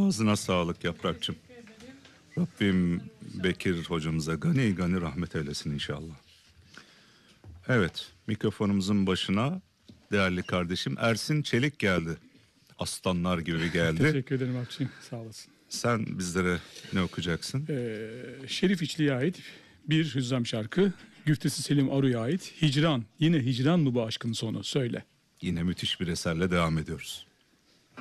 Ağzına sağlık Yaprakçım. Rabbim Bekir hocamıza gani gani rahmet eylesin inşallah. Evet, mikrofonumuzun başına değerli kardeşim Ersin Çelik geldi. Aslanlar gibi geldi. Teşekkür ederim Akçay'ım. Sağ olasın. Sen bizlere ne okuyacaksın? Şerif İçli'ye ait bir hüzzam şarkı. Güftesi Selim Aru'ya ait Hicran. Yine hicran mı bu aşkın sonu? Söyle. Yine müthiş bir eserle devam ediyoruz.